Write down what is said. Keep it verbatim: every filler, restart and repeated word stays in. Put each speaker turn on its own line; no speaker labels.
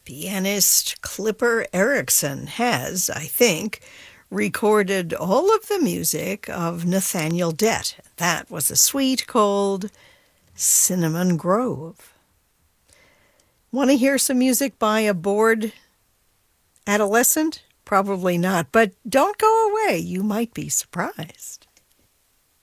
Pianist Clipper Erickson has, I think, recorded all of the music of Nathaniel Dett. That was a suite called Cinnamon Grove. Want to hear some music by a bored adolescent? Probably not, but don't go away. You might be surprised.